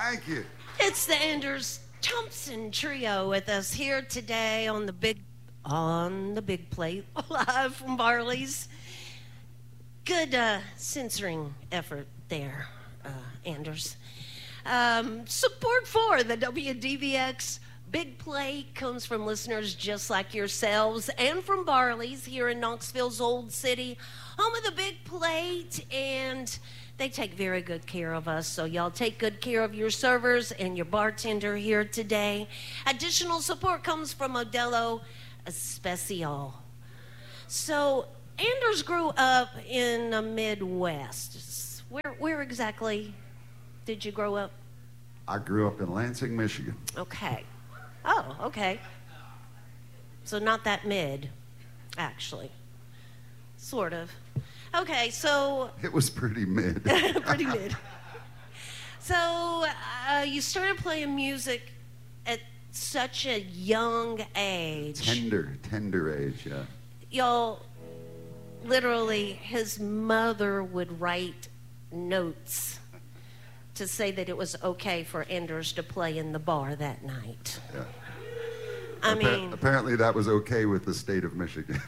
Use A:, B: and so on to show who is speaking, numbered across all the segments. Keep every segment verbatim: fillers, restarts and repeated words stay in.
A: Thank you.
B: It's the Anders Thompson Trio with us here today on the big on the big plate, live from Barley's. Good uh, censoring effort there, uh, Anders. Um, support for the W D V X Big Plate comes from listeners just like yourselves and from Barley's here in Knoxville's Old City, home of the Big Plate, and they take very good care of us, so y'all take good care of your servers and your bartender here today. Additional support comes from Modelo Especial. So, Anders grew up in the Midwest. Where, where exactly did you grow up?
A: I grew up in Lansing, Michigan.
B: Okay. Oh, okay. So not that mid, actually. Sort of. Okay, so...
A: It was pretty mid.
B: Pretty mid. So uh, you started playing music at such a young age.
A: Tender, tender age, yeah.
B: Y'all, literally, his mother would write notes to say that it was okay for Anders to play in the bar that night.
A: Yeah.
B: I
A: Appa-
B: mean...
A: Apparently that was okay with the state of Michigan.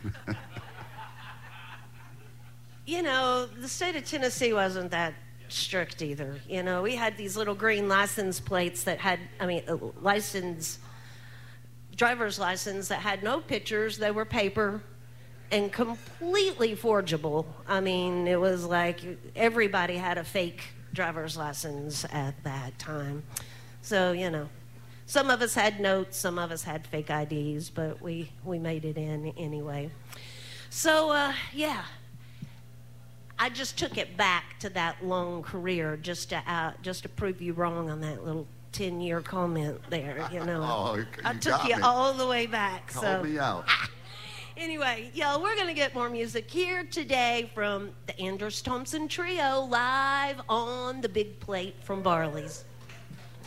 B: You know, the state of Tennessee wasn't that strict either. You know, we had these little green license plates that had, I mean, uh, license, driver's license that had no pictures. They were paper and completely forgeable. I mean, it was like everybody had a fake driver's license at that time. So, you know, some of us had notes, some of us had fake I Ds, but we, we made it in anyway. So, uh, yeah. I just took it back to that long career just to uh, just to prove you wrong on that little ten-year comment there, you know.
A: Oh, you
B: I took
A: got
B: you
A: me.
B: all the way back.
A: Call
B: so.
A: me out.
B: Anyway, y'all, we're going to get more music here today from the Anders Thompson Trio live on the Big Plate from Barley's.